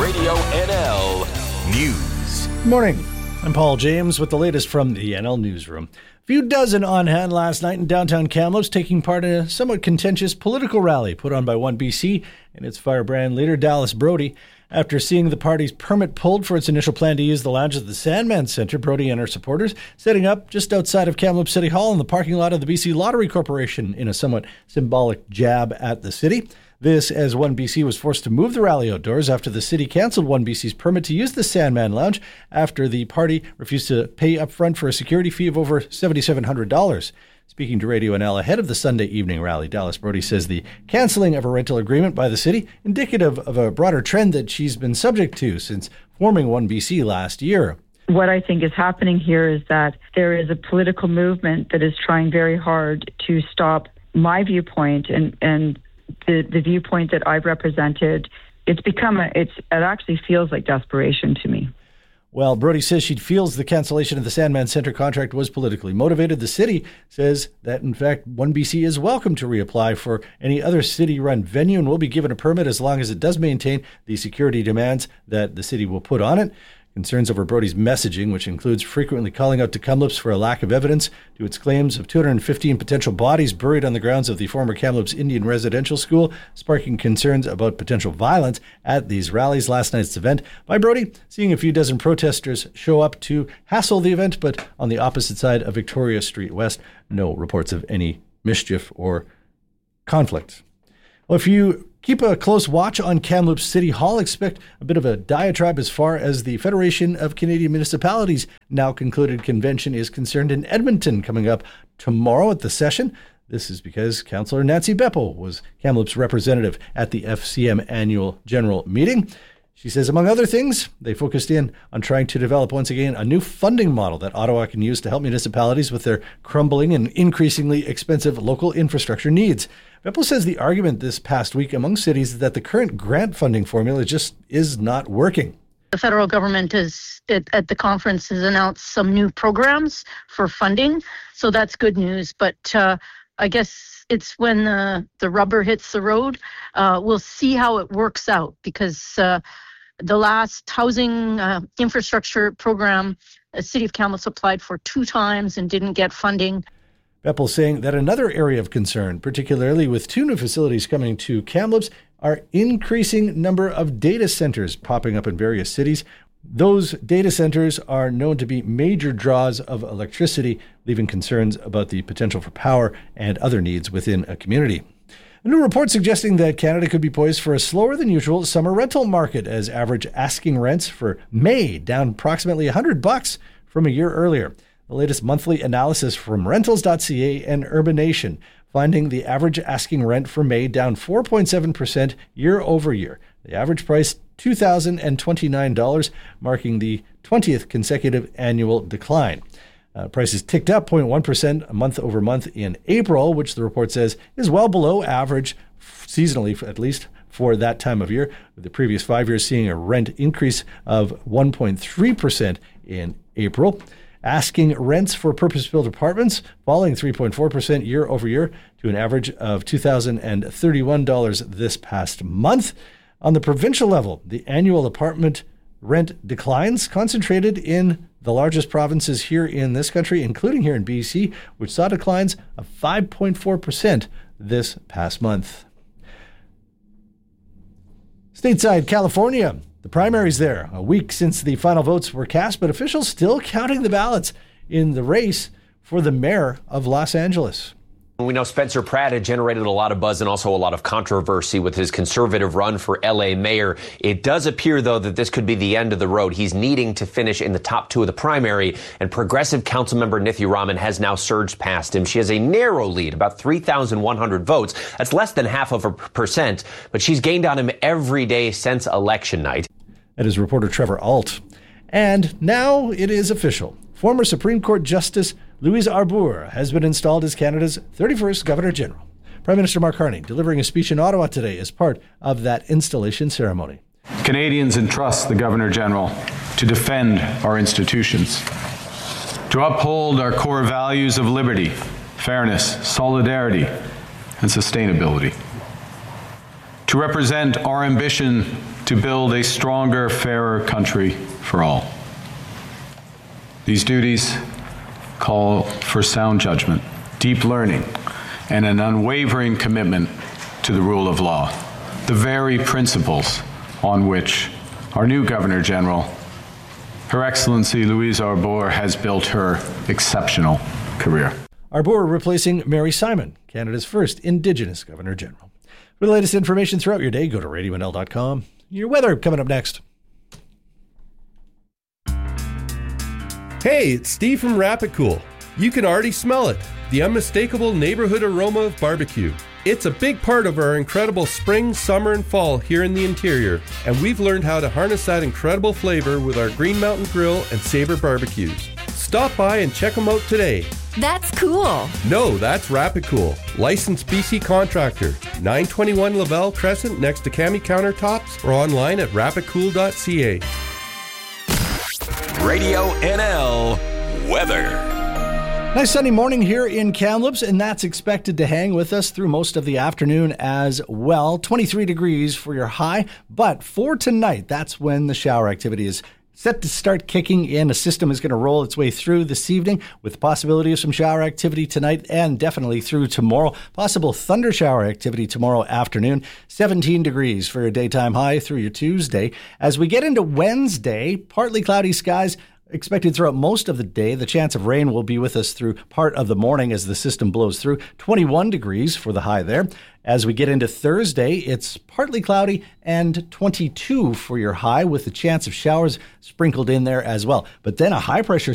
Radio NL News. Good morning. I'm Paul James with the latest from the NL Newsroom. A few dozen on hand last night in downtown Kamloops, taking part in a somewhat contentious political rally put on by 1BC and its firebrand leader Dallas Brody. After seeing the party's permit pulled for its initial plan to use the lounge at the Sandman Centre, Brody and her supporters setting up just outside of Kamloops City Hall in the parking lot of the BC Lottery Corporation in a somewhat symbolic jab at the city. This as 1BC was forced to move the rally outdoors after the city cancelled 1BC's permit to use the Sandman Lounge after the party refused to pay up front for a security fee of over $7,700. Speaking to Radio NL ahead of the Sunday evening rally, Dallas Brody says the cancelling of a rental agreement by the city indicative of a broader trend that she's been subject to since forming 1BC last year. What I think is happening here is that there is a political movement that is trying very hard to stop my viewpoint and the viewpoint that I've represented. It actually feels like desperation to me. Well, Brody says she feels the cancellation of the Sandman Centre contract was politically motivated. The city says that, in fact, 1BC is welcome to reapply for any other city-run venue and will be given a permit as long as it does maintain the security demands that the city will put on it. Concerns over Brody's messaging, which includes frequently calling out to Kamloops for a lack of evidence to its claims of 215 potential bodies buried on the grounds of the former Kamloops Indian Residential School, sparking concerns about potential violence at these rallies. Last night's event by Brody, seeing a few dozen protesters show up to hassle the event, but on the opposite side of Victoria Street West, no reports of any mischief or conflict. Well, if you keep a close watch on Kamloops City Hall, expect a bit of a diatribe as far as the Federation of Canadian Municipalities now concluded convention is concerned in Edmonton coming up tomorrow at the session. This is because Councillor Nancy Beppo was Kamloops' representative at the FCM annual general meeting. She says, among other things, they focused in on trying to develop, once again, a new funding model that Ottawa can use to help municipalities with their crumbling and increasingly expensive local infrastructure needs. Beppo says the argument this past week among cities is that the current grant funding formula just is not working. The federal government at the conference has announced some new programs for funding, so that's good news. But I guess it's when the rubber hits the road. We'll see how it works out because the last housing infrastructure program, the City of Kamloops applied for 2 times and didn't get funding. Beppo saying that another area of concern, particularly with 2 new facilities coming to Kamloops, are increasing number of data centers popping up in various cities. Those data centers are known to be major draws of electricity, leaving concerns about the potential for power and other needs within a community. A new report suggesting that Canada could be poised for a slower than usual summer rental market as average asking rents for May down approximately $100 from a year earlier. The latest monthly analysis from Rentals.ca and Urbanation finding the average asking rent for May down 4.7% year over year. The average price $2,029, marking the 20th consecutive annual decline. Prices ticked up 0.1% month over month in April, which the report says is well below average seasonally, at least for that time of year. The previous 5 years seeing a rent increase of 1.3% in April. Asking rents for purpose-built apartments falling 3.4% year over year to an average of $2,031 this past month. On the provincial level, the annual apartment rent declines concentrated in the largest provinces here in this country, including here in BC, which saw declines of 5.4% this past month. Stateside California, the primaries there, a week since the final votes were cast, but officials still counting the ballots in the race for the mayor of Los Angeles. We know Spencer Pratt had generated a lot of buzz and also a lot of controversy with his conservative run for LA mayor. It does appear, though, that this could be the end of the road. He's needing to finish in the top 2 of the primary, and progressive councilmember Nithya Raman has now surged past him. She has a narrow lead, about 3,100 votes. That's less than 0.5%, but she's gained on him every day since election night. That is reporter Trevor Alt. And now it is official. Former Supreme Court Justice Louise Arbour has been installed as Canada's 31st Governor General. Prime Minister Mark Carney delivering a speech in Ottawa today as part of that installation ceremony. Canadians entrust the Governor General to defend our institutions, to uphold our core values of liberty, fairness, solidarity, and sustainability, to represent our ambition to build a stronger, fairer country for all. These duties call for sound judgment, deep learning, and an unwavering commitment to the rule of law, the very principles on which our new Governor General, Her Excellency Louise Arbour, has built her exceptional career. Arbour replacing Mary Simon, Canada's first Indigenous Governor General. For the latest information throughout your day, go to RadioNL.com. Your weather coming up next. Hey, it's Steve from Rapid Cool. You can already smell it, the unmistakable neighborhood aroma of barbecue. It's a big part of our incredible spring, summer, and fall here in the interior, and we've learned how to harness that incredible flavor with our Green Mountain Grill and Sabre barbecues. Stop by and check them out today. That's cool. No, that's Rapid Cool. Licensed BC contractor. 921 Lavelle Crescent next to Cami Countertops or online at rapidcool.ca. Radio NL weather. Nice sunny morning here in Kamloops, and that's expected to hang with us through most of the afternoon as well. 23 degrees for your high, but for tonight, that's when the shower activity is set to start kicking in. A system is going to roll its way through this evening with the possibility of some shower activity tonight and definitely through tomorrow. Possible thunder shower activity tomorrow afternoon. 17 degrees for your daytime high through your Tuesday. As we get into Wednesday, partly cloudy skies expected throughout most of the day. The chance of rain will be with us through part of the morning as the system blows through. 21 degrees for the high there. As we get into Thursday, it's partly cloudy and 22 for your high with the chance of showers sprinkled in there as well. But then a high pressure